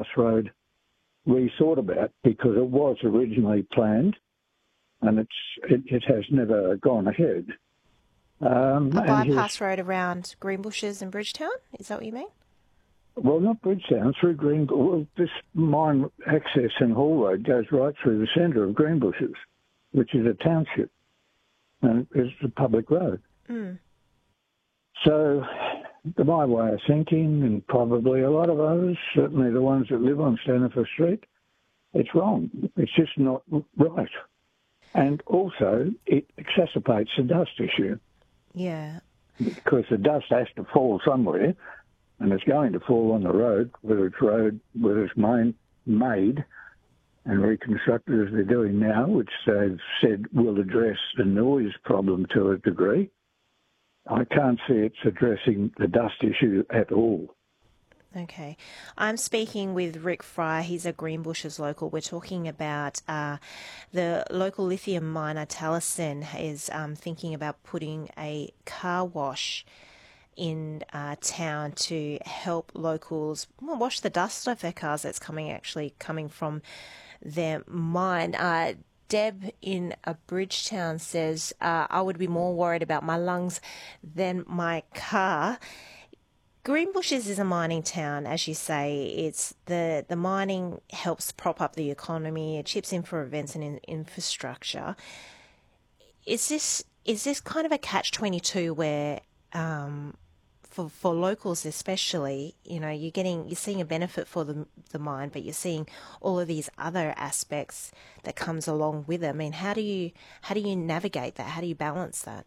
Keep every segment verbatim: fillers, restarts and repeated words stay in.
Road rethought about because it was originally planned and it's it, it has never gone ahead. Um, A and bypass road around Greenbushes and Bridgetown? Is that what you mean? Well, not Bridgetown, through Green. Well, this mine access and haul road goes right through the centre of Greenbushes, which is a township, and it's a public road. Mm. So, to my way of thinking, and probably a lot of others, certainly the ones that live on Stanifer Street, it's wrong. It's just not right. And also, it exacerbates the dust issue. Yeah. Because the dust has to fall somewhere, and it's going to fall on the road, whether it's road, whether it's main, made and reconstructed as they're doing now, which they've said will address the noise problem to a degree. I can't see it's addressing the dust issue at all. Okay. I'm speaking with Rick Fry. He's a Greenbushes local. We're talking about uh, the local lithium miner Talison is um, thinking about putting a car wash in uh, town to help locals well, wash the dust off their cars that's coming actually coming from their mine. Uh, Deb in a Bridgetown says, uh, I would be more worried about my lungs than my car. Greenbushes is a mining town, as you say. It's the, the mining helps prop up the economy. It chips in for events and in, infrastructure. Is this is this kind of a catch twenty-two where, um, for for locals especially, you know, you're getting you're seeing a benefit for the the mine, but you're seeing all of these other aspects that comes along with it. I mean, how do you how do you navigate that? How do you balance that?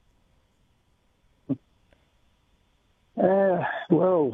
Uh, well,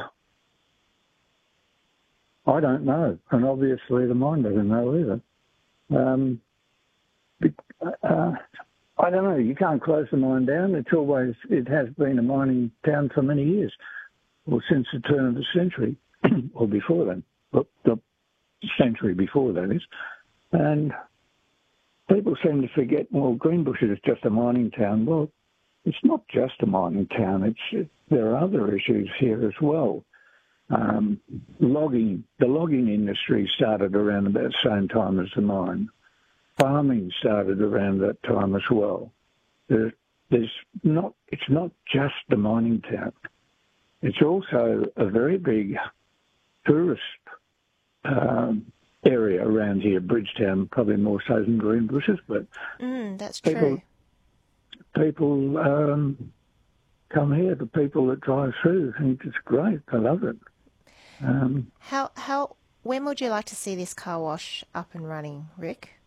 I don't know, and obviously the mine doesn't know either. Um, uh, I don't know. You can't close the mine down. It's always it has been a mining town for many years, or since the turn of the century, or before then, well, the century before that is. And people seem to forget. Well, Greenbushes is just a mining town. Well, it's not just a mining town. It's it, there are other issues here as well. Um, logging, the logging industry started around about the same time as the mine. Farming started around that time as well. There, there's not. It's not just a mining town. It's also a very big tourist um, area around here. Bridgetown, probably more so than Greenbushes, but Mm, that's people, true. People um, come here. The people that drive through think it's great. I love it. Um, How how when would you like to see this car wash up and running, Rick?